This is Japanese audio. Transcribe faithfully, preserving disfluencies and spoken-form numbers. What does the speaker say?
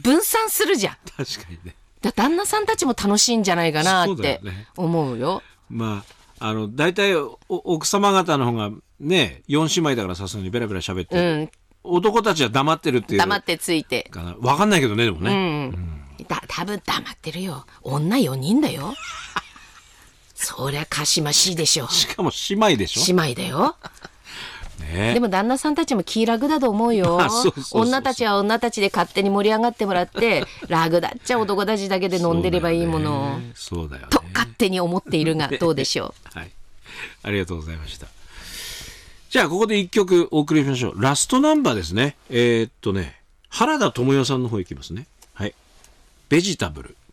分散するじゃん。 確かにね。 だ旦那さんたちも楽しいんじゃないかなそうってだよね。 思うよ。 まあ、あの、大体お奥様方の方がね、四姉妹だからさすがにベラベラ喋って、 うん。 男たちは黙ってるっていう。 黙ってついて。 かな。わかんないけどね、でもうね。 ん。だ、多分黙ってるよ。女よにんだよ。そりゃかしましいでしょ。 しかも姉妹でしょ。 姉妹だよ。 ね、 でも旦那さんたちも気楽だと思うよ。 あそうそうそうそう女たちは女たちで勝手に盛り上がってもらって楽だっちゃ男たちだけで飲んでればいいもの、 そうだよね。 と勝手に思っているがどうでしょう。はい。ありがとうございました。じゃあここで一曲お送りしましょう。ラストナンバーですね。えー、っとね原田知世さんの方行きますね。はい。ベジタブル。